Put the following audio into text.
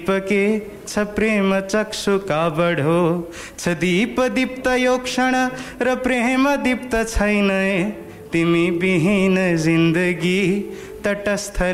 पके छ प्रेम चक्षुका बढो छ दीप दीप्त यो क्षण र प्रेम दीप्त छैन तिमी बिहीन जिन्दगी तटस्थ